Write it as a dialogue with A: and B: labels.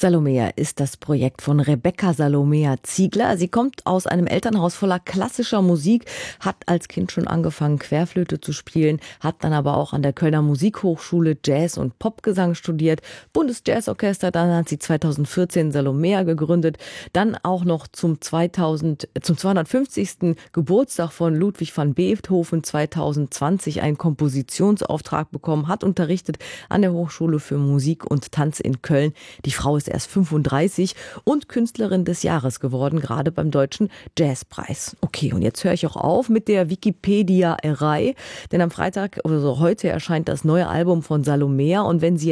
A: Salomea ist das Projekt von Rebecca Salomea Ziegler. Sie kommt aus einem Elternhaus voller klassischer Musik, hat als Kind schon angefangen, Querflöte zu spielen, hat dann aber auch an der Kölner Musikhochschule Jazz- und Popgesang studiert, Bundesjazzorchester, dann hat sie 2014 Salomea gegründet, dann auch noch zum 250. Geburtstag von Ludwig van Beethoven 2020 einen Kompositionsauftrag bekommen, hat unterrichtet an der Hochschule für Musik und Tanz in Köln. Die Frau ist erst 35 und Künstlerin des Jahres geworden, gerade beim Deutschen Jazzpreis. Okay, und jetzt höre ich auch auf mit der Wikipedia-Erei, denn am Freitag, also heute, erscheint das neue Album von Salomea und wenn Sie